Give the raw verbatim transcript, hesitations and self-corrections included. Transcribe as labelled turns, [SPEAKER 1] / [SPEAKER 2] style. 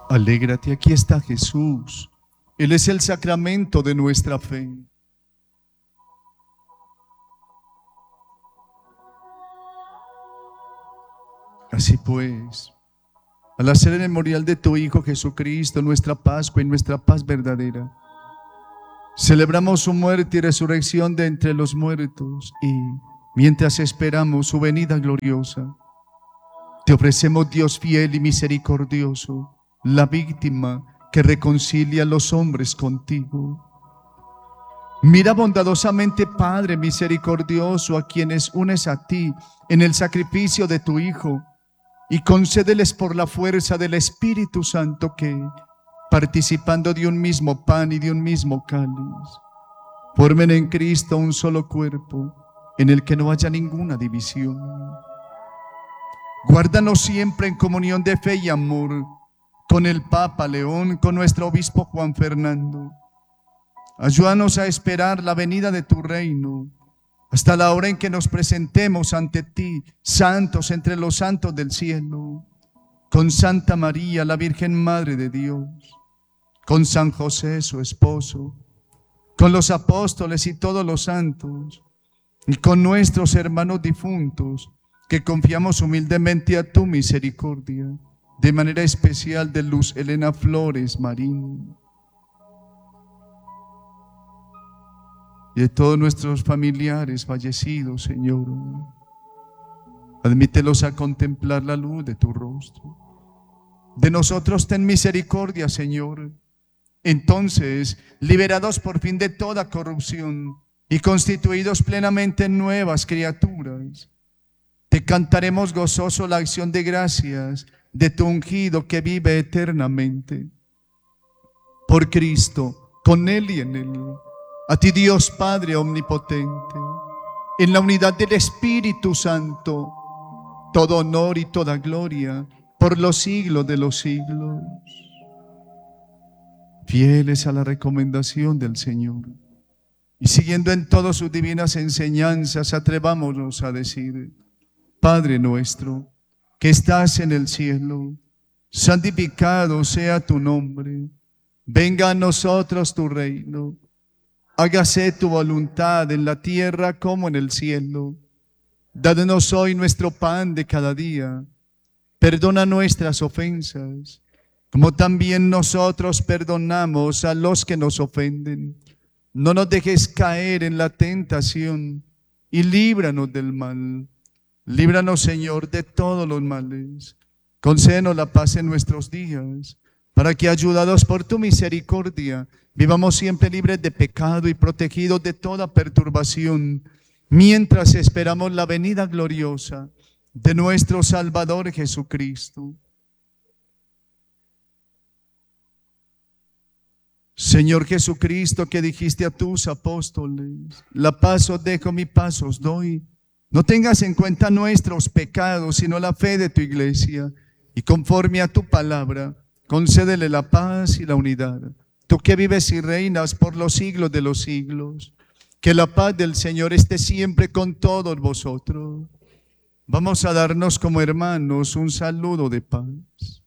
[SPEAKER 1] Alégrate, aquí está Jesús. Él es el sacramento de nuestra fe. Así pues, al hacer el memorial de tu Hijo Jesucristo, nuestra Pascua y nuestra paz verdadera, celebramos su muerte y resurrección de entre los muertos y, mientras esperamos su venida gloriosa, te ofrecemos, Dios fiel y misericordioso, la víctima que reconcilia a los hombres contigo. Mira bondadosamente, Padre misericordioso, a quienes unes a ti en el sacrificio de tu Hijo, y concédeles por la fuerza del Espíritu Santo que, participando de un mismo pan y de un mismo cáliz, formen en Cristo un solo cuerpo, en el que no haya ninguna división. Guárdanos siempre en comunión de fe y amor con el Papa León, con nuestro obispo Juan Fernando. Ayúdanos a esperar la venida de tu reino, hasta la hora en que nos presentemos ante ti, santos entre los santos del cielo, con Santa María, la Virgen Madre de Dios, con San José, su esposo, con los apóstoles y todos los santos, y con nuestros hermanos difuntos, que confiamos humildemente a tu misericordia, de manera especial de Luz Helena Flores Marín, y de todos nuestros familiares fallecidos, Señor. Admítelos a contemplar la luz de tu rostro. De nosotros ten misericordia, Señor. Entonces, liberados por fin de toda corrupción y constituidos plenamente nuevas criaturas, te cantaremos gozoso la acción de gracias de tu ungido que vive eternamente. Por Cristo, con Él y en Él, a ti, Dios Padre omnipotente, en la unidad del Espíritu Santo, todo honor y toda gloria por los siglos de los siglos. Fieles a la recomendación del Señor y siguiendo en todas sus divinas enseñanzas, atrevámonos a decir: Padre nuestro, que estás en el cielo, santificado sea tu nombre. Venga a nosotros tu reino. Hágase tu voluntad en la tierra como en el cielo. Danos hoy nuestro pan de cada día. Perdona nuestras ofensas, como también nosotros perdonamos a los que nos ofenden. No nos dejes caer en la tentación y líbranos del mal. Líbranos, Señor, de todos los males. Concédenos la paz en nuestros días, para que, ayudados por tu misericordia, vivamos siempre libres de pecado y protegidos de toda perturbación, mientras esperamos la venida gloriosa de nuestro Salvador Jesucristo. Señor Jesucristo, que dijiste a tus apóstoles: la paz os dejo, mi paz os doy. No tengas en cuenta nuestros pecados, sino la fe de tu iglesia, y conforme a tu palabra, concédele la paz y la unidad. Tú que vives y reinas por los siglos de los siglos, que la paz del Señor esté siempre con todos vosotros. Vamos a darnos como hermanos un saludo de paz.